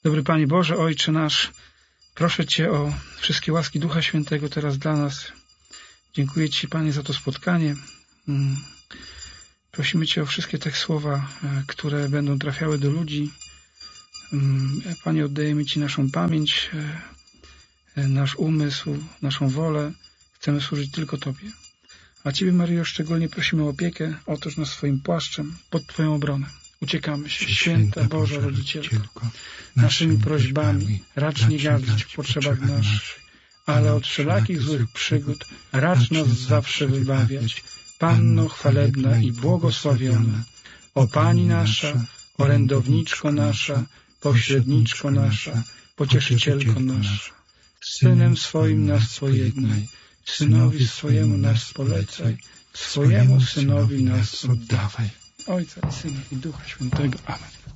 Dobry Panie Boże, Ojcze nasz, proszę Cię o wszystkie łaski Ducha Świętego teraz dla nas. Dziękuję Ci, Panie, za to spotkanie. Prosimy Cię o wszystkie te słowa, które będą trafiały do ludzi. Panie, oddajemy Ci naszą pamięć, nasz umysł, naszą wolę. Chcemy służyć tylko Tobie. A Ciebie, Maryjo, szczególnie prosimy o opiekę. Otoż nas swoim płaszczem pod Twoją obronę. Uciekamy się, święta Boża Rodzicielko, naszymi prośbami racz nie gardzić w potrzebach naszych, ale od wszelakich złych przygód racz nas zawsze wybawiać. Panno chwalebna i błogosławiona, o Pani nasza, orędowniczko nasza, pośredniczko nasza, pocieszycielko nasza, Synem swoim nas pojednaj, Synowi swojemu nas polecaj, swojemu Synowi nas oddawaj. Ojca i Syna i Ducha Świętego. Amen.